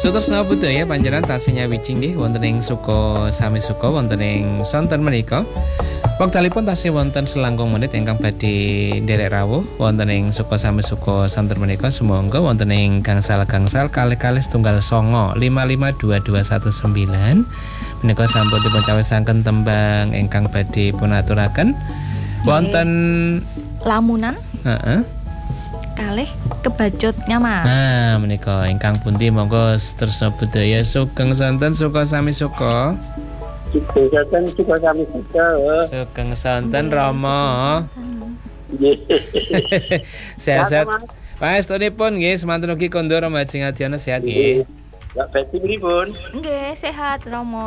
Sutresna budaya panjenengan tasih wijing nggih wonten ing suka sami suka wonten ing sonten menika. Wektalipun tasih wonten selangkung menit ingkang badhe nderek rawuh wonten ing suka sami suka sonten menika. Sumangga wonten ing gangsal-gangsal kalih-kalih setunggal 9 552219 menika sampun dipun cawisaken tembang ingkang badhe pun aturaken wonten lamunan. Heeh. Kalih kebajut nyaman. Nah, menika ingkang pundi monggo Sutresna budaya sugeng sonten suka sami suka. Sugeng sonten suka sami suka. Sugeng sonten Rama. Nggih. Sehat. Pangestunipun nggih semanten ugi kondho Rama Ajeng Adiyana sehat nggih. Mbak Betty pripun? Nggih, sehat Romo.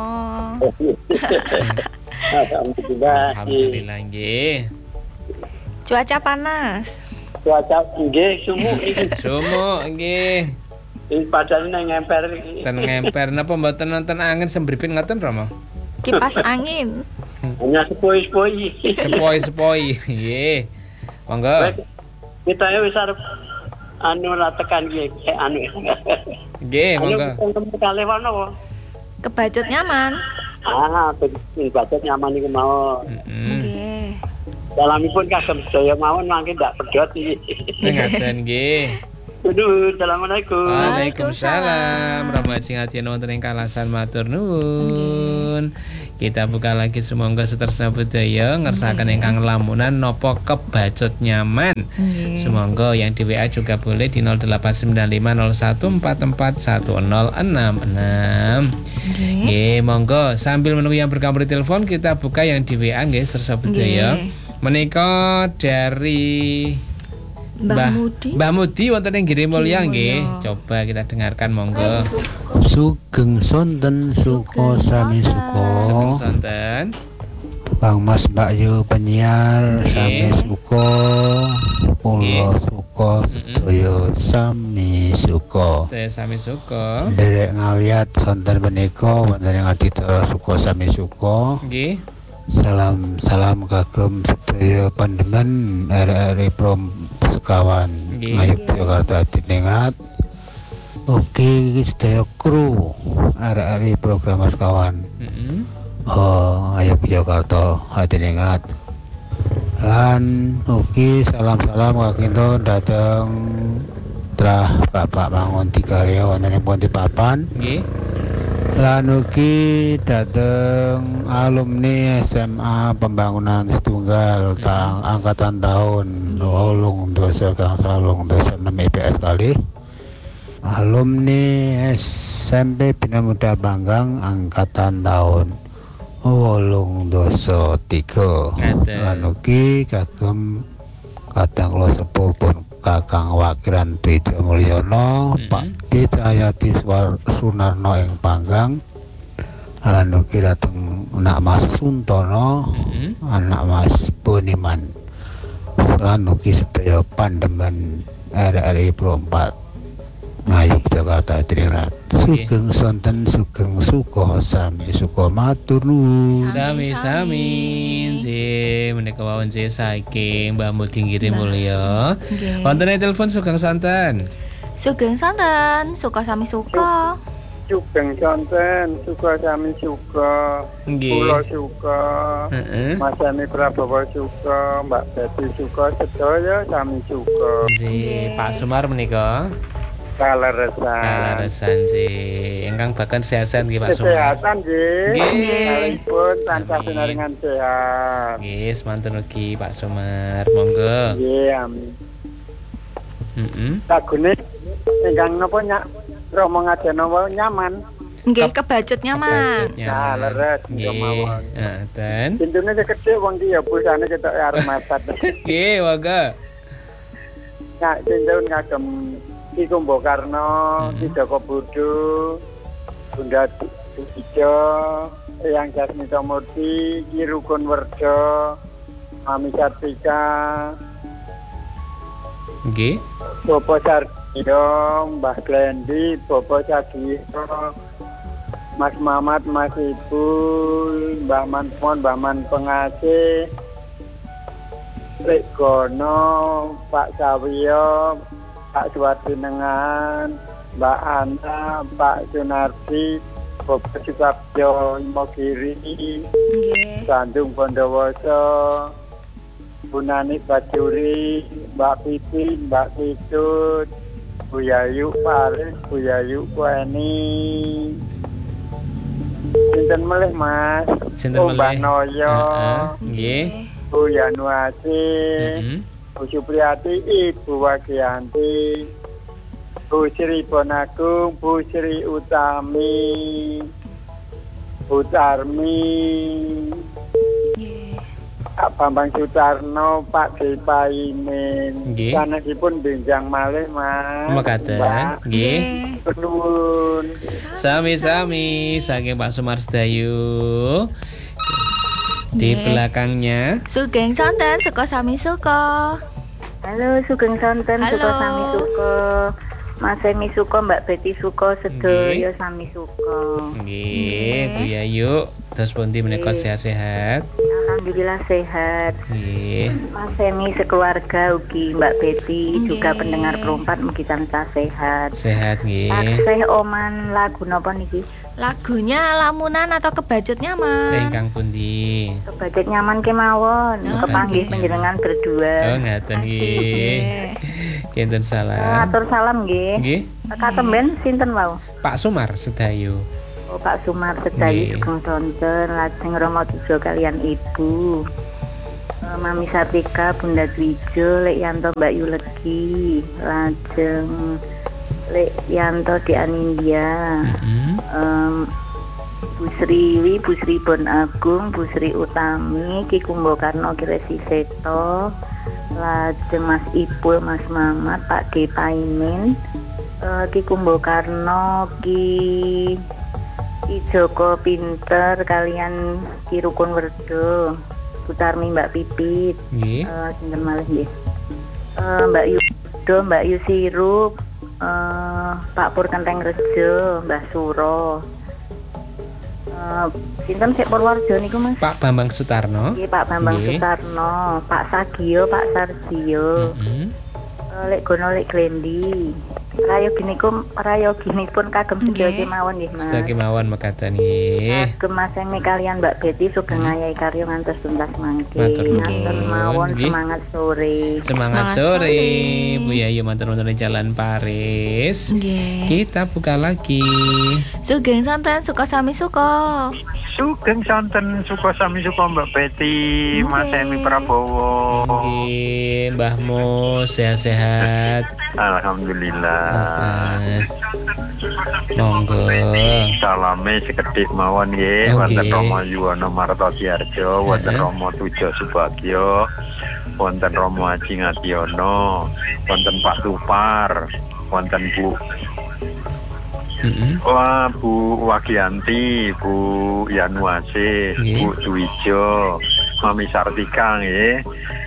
Alhamdulillah nggih. Cuaca panas. Cuaca nggih sumuk iki. Sumuk nggih. Padahal nang ngemper iki. Ten ngemper napa mboten nonton angin sembripin ngoten Rama? Kipas angin. Hanya sepoi-sepoi. Sepoi-sepoi. Nggih. Monggo. Kita wis arep anu ra tekan iki anu. Nggih, monggo. Kalih wono apa? Kebajut nyaman. Kebajut nyaman iku mau. Nggih. Dalamipun kagem sedaya mawon mangke ndak pedhot iki. Ngaten nggih. Aduh, assalamualaikum. Waalaikumsalam. Rama Ajeng Adiyana wonten ing Kalasan matur nuwun. Kita buka lagi sumangga Sutresna budaya ngersakaken ingkang lamunan napa kebajut nyaman. Sumangga yang di WA juga boleh di 089501441066. Nggih, monggo sambil menunggu yang bergabung di telepon kita buka yang di WA nggih Sutresna budaya. Menika dari Mbah Mudi wonten ing Giri Mulya nggih. Coba kita dengarkan monggo. Sugeng sonten suka sami suka. Sugeng sonten. Bang Mas Mbak Yu penyiar sami suka. Kula suka sedaya sami suka. Sedaya sami suka. Derek ngawiat sonten menika wonten ing adicara suka sami suka. Nggih. Salam kagem sedaya pandemen RRI Prom sekawan Ngayuk Jakarta Diningrat. Oke sedaya kru RRI program sekawan Ngayuk Jakarta Diningrat. Lan ugi salam-salam kakinten dhateng trah Bapak Mangun Dikarya wonten ing Pontipapan. Nggih. Lan ugi dhateng alumni SMA Pembangunan Setunggal angkatan tahun 2006 IPS kali. Alumni SMP Bina Muda Banggang angkatan tahun 2003. Lan ugi kagem kadang kula sepuh pun Kakang Wakilan Dwija Mulyono, Pak D Cahyati Sunarno ing Panggang. Lan ugi dateng anak Mas Suntono, anak Mas Boniman. Lan ugi sedaya pandemen RRI Pro 4 Ngayuk Jakarta Diningrat. Sugeng sonten sugeng suka sami suka matur nuwun. Sami-sami nggih menika wawon nggih saking Mbah Mudi Giri Mulya. Wonten telepon sugeng sonten. Sugeng sonten suka sami suka. Sugeng sonten suka sami suka. Kula suka. Mas Ani Prabowo suka, Mbak Betty suka, sedaya sami suka. Nggih, Pak Sumar menika. Kaleresan sih. Ingkang bahkan sehat-sehat nggih Pak Sumar. Kesehatan nggih. Nggih. Pun tansah pinaringan sehat. Nggih, semanten ugi Pak Sumar. Monggo. Nggih, amin. Lagune ingkang napa nyak Romo Ngadana wae nyaman. Nggih, kebajut nyaman. Nah, leres mawon. Heeh, Pintune gede wong iki ya busane ketok arep matat. Nggih, monggo. Nah, pintun kagem Ki Kumbo Karno, Ki Joko Budu, Bunda Ijo, Eyang Jasmita Murti, Ki Rukun Werjo, Mami Sartika, nggih. Bopo Sardio, Mbah Glendi, Bopo Sagiro, Mas Mamat, Mas Ibul, Mbah Manpon, Mbah Man Pengasih, Regono, Pak Sawiyo, Pak Suwardi Nengan, Mbak Ana, Pak Sunardi, Bapak Sukabjo, Imogiri, Nggih. Bandung Bondowoso, Bu Nani Bajuri, Mbak Pipi, Mbak Kitut, Bu Yayu Paris, Bu Yayu Kueni. Sinten melih Mas? Sinten melih? Mbak Noyo, Nggih. Bu Yanuasi, Bu Supriyati, Ibu Wagianti, Bu Sri Bonagung, Bu Sri Utami, Bu Tarmi, Nggih. Pak Bambang Sutarno, Pak Depaimin. Nggih. Sanesipun benjang malih Mas. Mekaten. Nggih. Nuwun. Sami-sami saking Pak Sumar Sedayu. Di Nggih. belakangnya Sugeng sonten suka sami suka. Halo, Sugeng Sonten, Halo. Suko Sami Suko, Mas Emi Suko, Mbak Betty Suko, sedaya Nggih. Sami Suko. nggih Bu Yayu terus pundi menika sehat-sehat. Alhamdulillah sehat. Nggih. Mas Emi sekeluarga ugi Mbak Betty juga Nggih. pendengar perempat mugi tansah sehat. Sehat nggih. Taksih oman lagu napa niki? Lagunya lamunan atau kebacut nyaman? Ingkang pundi? Kebajet nyaman kemawon, Oh, kepanggih kebajet panjenengan berdua. Oh ngaten Asik, nggih. nggih. Kinten salam. Atur salam nggih. Nggih. Katemben sinten wau? Pak Sumar Sedayu. Oh, Pak Sumar Sedayu Nggih. Sugeng Sonten, lajeng Romo Tujo kalian Ibu. Mami Sartika, Bunda Dwijo, Lek Yanto Mbak Yulegi, lajeng Lek Yanto di Anindya, Bu Sriwi, Bu Sri Bon Agung, Bu Sri Utami, Ki Kumbokarno, Ki Resi Seto, lajeng Mas Ipul, Mas Mamat, Pak D Paimin, Ki Kumbokarno, Ki Joko Pinter, kalian Ki Rukun Werdo, Bu Tarmi, Mbak Pipit, Nggih. sinten malih nggih. Mbak Yudo, Mbak Yusirup, Pak Pur Kenteng Rejo, Mbah Suro. Sinten sik Purwarjo niku Mas? Pak Bambang Sutarno. Nggih, Pak Bambang Nggih. Sutarno, Pak Sagio, Pak Sargio. Lek Gono Lek Glendi. Rayogi pun kagem sedaya Nggih. kemawon nggih Mas. Sedaya kemawon mekaten nggih. Kagem Mas Emi kalian Mbak Betty sugeng ngayahi karya ngantos tuntas mangke. Matur nuwun. Ngaten mawon Nggih. semangat sore. Semangat Semangat sore, sore. Bu Yayu matur-nuwun Jalan Paris. Nggih. Kita buka lagi. Sugeng sonten suka sami suka. Sugeng Sonten, Suko Sami Suko Mbak Betty, Mas Nggih. Emi Prabowo. Nggih, Mbahmu sehat-sehat. Alhamdulillah. Monggo. Salame sekedhik mawon nggih, Oh, wonten nggih. Rama Yuwana Martodiarjo, wonten Heeh. Rama Tujo Subagyo, wonten Rama Aji Ngadiono, wonten Pak Tupar, wonten Bu Bu Wagianti, Bu Yanuase, Nggih. Bu Dwijo, Mami Sartika nggih.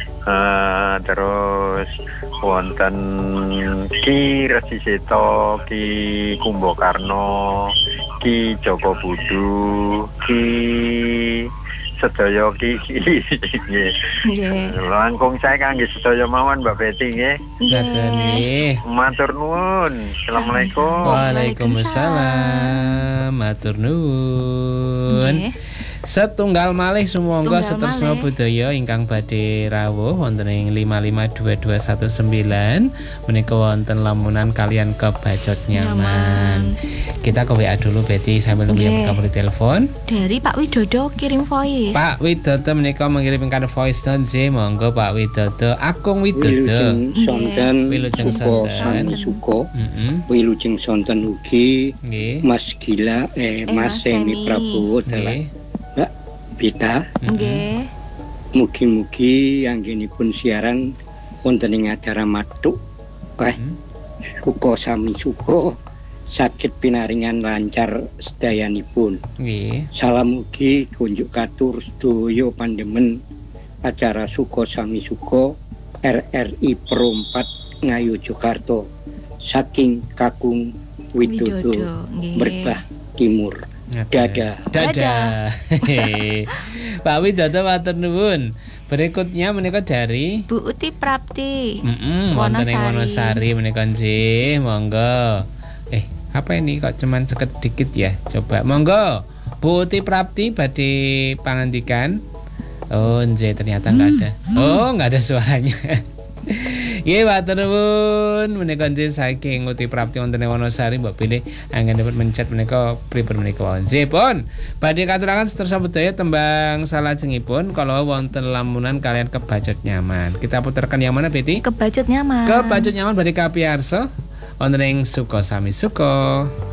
Terus wonten Ki Resi Seto, Ki Kumbokarno, Ki Joko Budu, Ki sedaya Ki nggih. Nggih. Langkung saya kangge sedaya mawon Mbak Betty nggih. Ngaten nggih. Matur nuwun. Assalamualaikum. Waalaikumsalam. Matur nuwun. Nggih. Setunggal malih sumangga Setunggal setresna malih. budaya ingkang badhe rawuh wonten ing 552219 menika wonten lamunan kalian kebacot nyaman. Kita ke WA dulu Betty sambil nunggu yang Nggih. buka telepon. Dari Pak Widodo kirim voice. Pak Widodo menika mengirimkan voice note nggih, monggo Pak Widodo. Akung Widodo. Wilujeng sonten Wilujeng Suko sonten. Sami Suko Heeh. Wilujeng sonten ugi Nggih. Mas Gila Mas Mas Semi Semi. Prabowo dalah Nggih. Mbak Bita. Nggih. Mugi-mugi anggenipun siaran wonten ing acara matuk Suko Sami Suko saged pinaringan lancar sedayanipun. Nggih. Salam ugi kunjuk katur sedaya pandemen acara Suko Sami Suko RRI Perompat Ngayu Jakarta saking Kakung Widodo Nggih. Merbah Timur. Dadah. Dadah. Pak Widodo matur nuwun. Berikutnya menika dari Bu Uti Prapti. wonten ing Wonosari. Wonosari menika nggih, monggo. Apa ini kok cuman sedikit ya? Coba monggo Bu Uti Prapti badhe pangandikan. Oh, nggih ternyata enggak ada. Oh, enggak ada suaranya. Nggih, matur nuwun. Menika nggih saking Uti Prapti wonten ing Wonosari mbok pilih anggen dapat mencet menika pripun menika wau. Nggih pun. Badhe katuraken sedherek budaya tembang salajengipun kala wonten lamunan kalian Kebacut Nyaman. Kita puterkan yang mana, Betty? Kebacut Nyaman. Kebacut Nyaman badhe kapiyarsa wonten ing Suko Sami Suko.